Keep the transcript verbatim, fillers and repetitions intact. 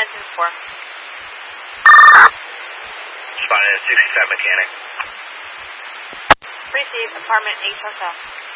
two four. Spotted at sixty-five mechanic. Receive apartment H Hotel.